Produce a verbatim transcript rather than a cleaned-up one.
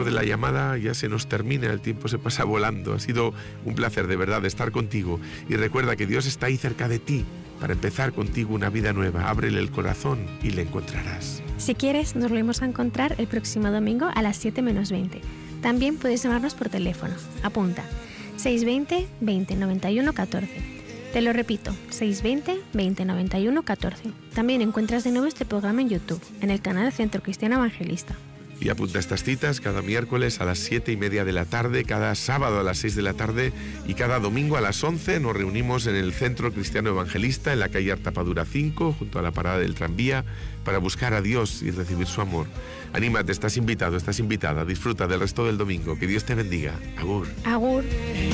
tiempo de la llamada ya se nos termina, el tiempo se pasa volando. Ha sido un placer de verdad estar contigo y recuerda que Dios está ahí cerca de ti para empezar contigo una vida nueva. Ábrele el corazón y le encontrarás. Si quieres, nos volvemos a encontrar el próximo domingo a las siete menos veinte. También puedes llamarnos por teléfono. Apunta, seiscientos veinte, veinte, noventa y uno, catorce. Te lo repito, seiscientos veinte, veinte, noventa y uno, catorce. También encuentras de nuevo este programa en YouTube, en el canal Centro Cristiano Evangelista. Y apunta estas citas cada miércoles a las siete y media de la tarde, cada sábado a las seis de la tarde y cada domingo a las once nos reunimos en el Centro Cristiano Evangelista en la calle Artapadura cinco, junto a la parada del tranvía, para buscar a Dios y recibir su amor. Anímate, estás invitado, estás invitada, disfruta del resto del domingo. Que Dios te bendiga. Agur. Agur.